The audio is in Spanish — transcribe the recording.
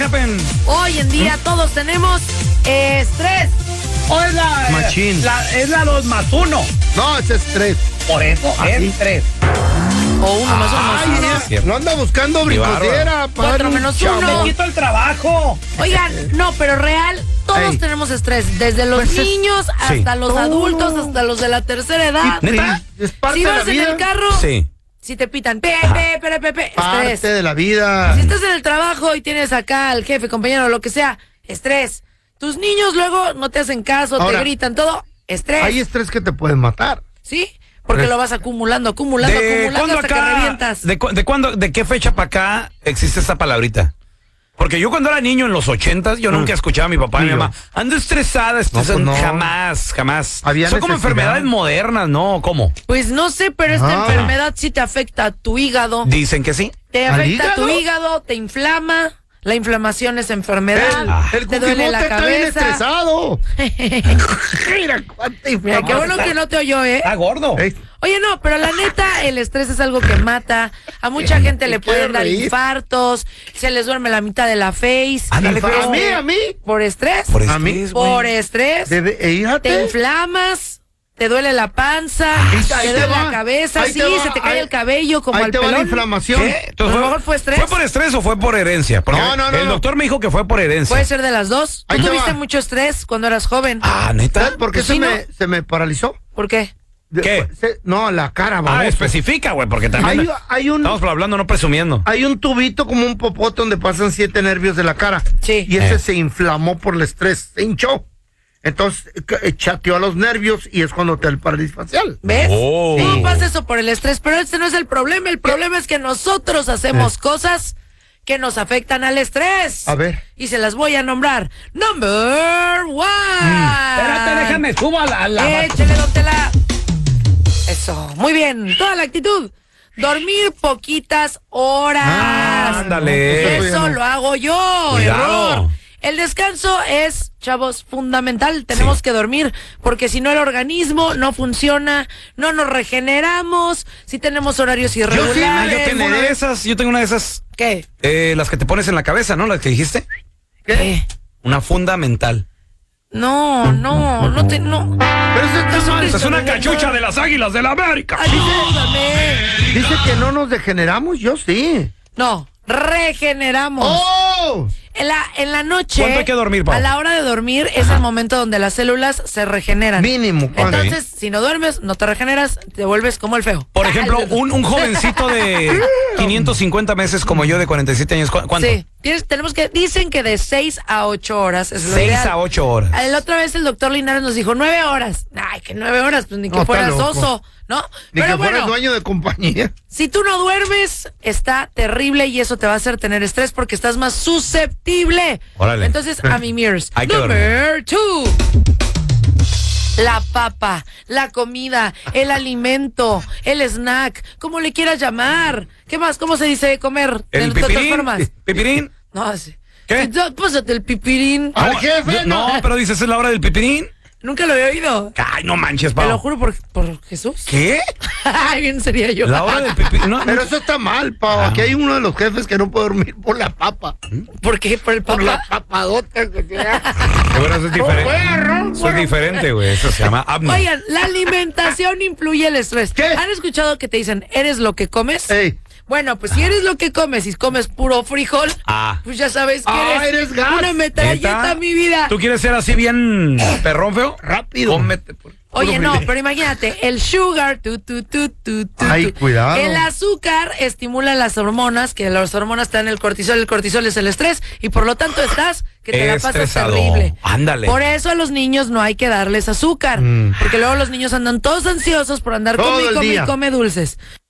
happened? Hoy en día todos tenemos estrés. O es Machín. es la 2 más 1. No, es estrés. Por eso es 3. O uno más uno más uno. Cierto. No anda buscando brincosera. 4 menos chavo. 1. Me quito el trabajo. Oigan, no, pero real, todos Ey. tenemos estrés. Desde los Pues es- niños hasta los adultos, hasta los de la tercera edad. ¿Neta? Es parte Si de la vas en vida. el carro, Sí. si te pitan, pe, Parte estrés. de la vida. Si estás en el trabajo y tienes acá al jefe, compañero, lo que sea, estrés. Tus niños luego no te hacen caso, Ahora, te gritan, todo, estrés. Hay estrés que te pueden matar. ¿Sí? Porque lo vas acumulando hasta que revientas. ¿De qué fecha para acá existe esta palabrita? Porque yo cuando era niño en los 80s, yo nunca escuchaba a mi papá y mi Ni yo. mamá. Ando estresada, pues no. jamás. Había Son como necesidad. enfermedades modernas, ¿no? ¿Cómo? Pues no sé, pero esta Ah. enfermedad sí te afecta a tu hígado. Dicen que sí. Te ¿Al afecta a tu hígado? hígado, te inflama. La inflamación es enfermedad. El te duele la Cuquibote está bien cabeza. estresado. Mira cuánta Mira, qué bueno que no te oyó, ¿eh? Está gordo. Ey, Oye, no, pero la neta, el estrés es algo que mata. A mucha gente le quiere pueden dar reír. infartos, se les duerme la mitad de la face. Ándale, a feo. mí. ¿Por estrés? Por A mí, estrés, güey. Por estrés. Fíjate. Te inflamas, te duele la panza, Ahí te te duele va. la cabeza, Ahí sí, te va. se te cae Ahí- el cabello como Ahí al te va la pelón. inflamación. ¿Qué? A lo mejor fue estrés. ¿Fue por estrés o fue por herencia? Porque No, el doctor me dijo que fue por herencia. Puede ser de las dos. Ahí ¿Tú te tuviste va. mucho estrés cuando eras joven? Ah, ¿neta? ¿Sabes por qué Pues sí, se me paralizó? ¿Por qué? ¿Qué? No, la cara, Ah, baboso. especifica, güey, porque también Hay un estamos hablando, no presumiendo. Hay un tubito como un popote donde pasan 7 nervios de la cara. Sí. Y ese se inflamó por el estrés, se hinchó. Entonces chateó a los nervios y es cuando te da el parálisis facial. ¿Ves? Oh. Todo pasa eso por el estrés, pero este no es el problema. El problema es que nosotros hacemos cosas que nos afectan al estrés. A ver. Y se las voy a nombrar. Number one. Espérate, déjame, subo a la Échale, don Tela. Eso, muy bien. Toda la actitud. Dormir poquitas horas. Ándale. Eso lo hago yo. Cuidado. Error. El descanso es, chavos, fundamental. Tenemos que dormir, porque si no el organismo no funciona, no nos regeneramos, si tenemos horarios Ah, irregulares. yo tengo una de esas, ¿Qué? las que te pones en la cabeza, ¿no? Las que dijiste. ¿Qué? Una funda mental. No. Pero eso está mal. Esa es una cachucha de las Águilas de la América. Ayúdame. Dice que no nos degeneramos, yo sí. No, regeneramos. ¡Oh! En la noche, ¿Cuánto hay que dormir, Pau? a la hora de dormir es el momento donde las células se regeneran. Mínimo, ¿cuánto? Entonces, si no duermes, no te regeneras, te vuelves como el feo. Por ejemplo, un jovencito de 550 meses como yo de 47 años, ¿cuánto? Sí, dicen que de 6 a 8 horas es lo 6 ideal. a 8 horas. La otra vez el doctor Linares nos dijo 9 horas. Ay, que 9 horas, pues ni que No, está fueras loco. oso, ¿no? Ni Pero que fuera bueno, dueño de compañía. si tú no duermes, está terrible y eso te va a hacer tener estrés porque estás más susceptible. Órale. Entonces, a mi mirrors. Hay que Number 2. La papa, la comida, el alimento, el snack, como le quieras llamar. ¿Qué más? ¿Cómo se dice comer? ¿El de otras pipirín? formas. ¿Pipirín? No, sí. ¿Qué? Pásate el pipirín. Al jefe, No, pero dices, ¿es la hora del pipirín? Nunca lo había oído. Ay, no manches, Te lo Pau. juro por Jesús. ¿Qué? Ay, bien sería yo. La hora del pipirín. No, Pero eso está mal, Pau. Aquí hay uno de los jefes que no puede dormir por la papa. ¿Por qué? ¿Por el Por la papá? papadota que te da. Bueno, eso es diferente. Eso es diferente, güey. Eso se llama apnea. Oigan, la alimentación influye el estrés. ¿Qué? ¿Han escuchado que te dicen, eres lo que comes? Ey, Bueno, pues si eres lo que comes y comes puro frijol, Ah. pues ya sabes que eres gas. una metralleta, ¿Neta? mi vida. ¿Tú quieres ser así bien perrón, feo? rápido. Cómete, pues. Oye, puro no, frijol. pero imagínate, el sugar, Ay, cuidado. El azúcar estimula las hormonas, que las hormonas te dan el cortisol es el estrés, y por lo tanto estás que te la pasas Estresado. terrible. Ándale. Por eso a los niños no hay que darles azúcar, porque luego los niños andan todos ansiosos por andar Todo come y el come y día. come dulces.